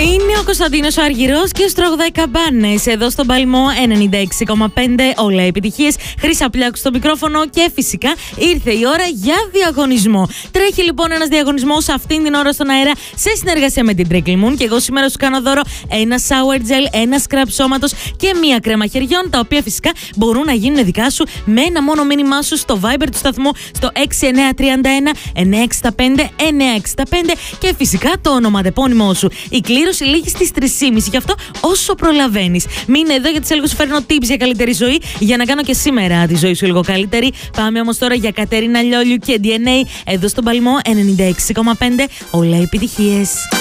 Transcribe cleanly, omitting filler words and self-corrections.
Είναι ο Κωνσταντίνος ο Αργυρός και στρογδάει καμπάνες εδώ στον Παλμό 96,5. Όλα επιτυχίες. Χρύσα Πλιάκου στο μικρόφωνο και φυσικά ήρθε η ώρα για διαγωνισμό. Τρέχει λοιπόν ένας διαγωνισμός αυτήν την ώρα στον αέρα σε συνεργασία με την Trickle Moon και εγώ σήμερα σου κάνω δώρο ένα shower gel, ένα scrub σώματος και μία κρέμα χεριών, τα οποία φυσικά μπορούν να γίνουν δικά σου με ένα μόνο μήνυμά σου στο Viber του σταθμού στο 6931 965 965 και φυσικά το ονοματεπώνυμό σου. Η κλήρωση λήγει στις 3.30, γι' αυτό όσο προλαβαίνεις. Μείνε εδώ γιατί σε λίγο σου φέρνω tips για καλύτερη ζωή, για να κάνω και σήμερα τη ζωή σου λίγο καλύτερη. Πάμε όμως τώρα για Κατερίνα Λιόλιου και DNA εδώ στον Παλμό 96,5. Όλα επιτυχίες.